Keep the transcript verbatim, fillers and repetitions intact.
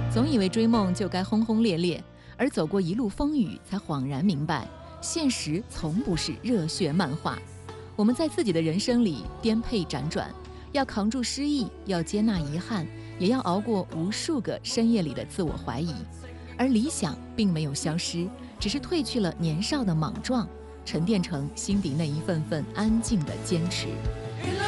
总以为追梦就该轰轰烈烈，而走过一路风雨，才恍然明白，现实从不是热血漫画。我们在自己的人生里颠沛辗转，要扛住失意，要接纳遗憾，也要熬过无数个深夜里的自我怀疑。而理想并没有消失，只是褪去了年少的莽撞，沉淀成心底那一份份安静的坚持。